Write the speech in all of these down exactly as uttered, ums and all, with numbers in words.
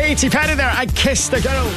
Katy Perry there, I Kissed a Girl.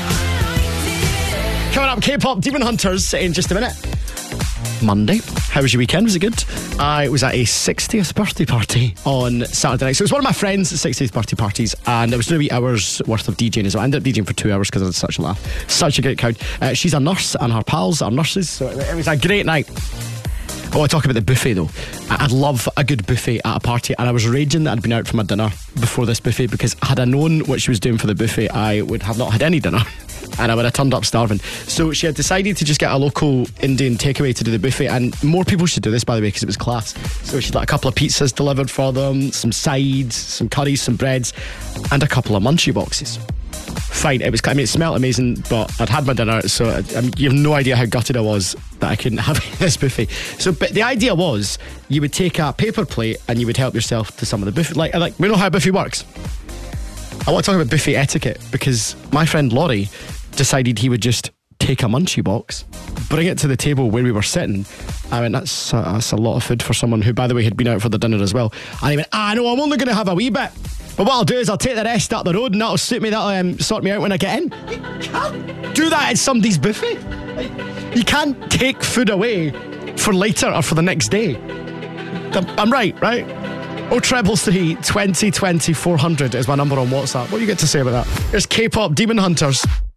Coming up, K-pop Demon Hunters in just a minute. Monday. How was your weekend? Was it good? I was at a sixtieth birthday party on Saturday night. So it was one of my friends' sixtieth birthday parties, and it was three hours worth of DJing as well. I ended up DJing for two hours because I had such a laugh. Such a great crowd. Uh, she's a nurse, and her pals are nurses, so it, it was a great night. Oh, I talk about the buffet though. I- I'd love a good buffet at a party, and I was raging that I'd been out for my dinner before this buffet, because had I known what she was doing for the buffet, I would have not had any dinner. And I would have turned up starving. So she had decided to just get a local Indian takeaway to do the buffet. And more people should do this, by the way, because it was class. So she'd like a couple of pizzas delivered for them, some sides, some curries, some breads, and a couple of munchie boxes. Fine. It was, I mean, it smelled amazing, but I'd had my dinner, so I, I mean, you have no idea how gutted I was that I couldn't have this buffet. So, but the idea was, you would take a paper plate and you would help yourself to some of the buffet. Like, like we know how a buffet works. I want to talk about buffet etiquette, because my friend Laurie decided he would just take a munchie box, bring it to the table where we were sitting. I went, that's a, that's a lot of food for someone who, by the way, had been out for the dinner as well. And he went, ah, no, I'm only going to have a wee bit. But what I'll do is I'll take the rest up the road, and that'll suit me, that'll um, sort me out when I get in. You can't do that at somebody's buffet. You can't take food away for later or for the next day. I'm right, right? Oh, treble three, twenty twenty, four hundred is my number on WhatsApp. What do you get to say about that? Here's K-pop Demon Hunters.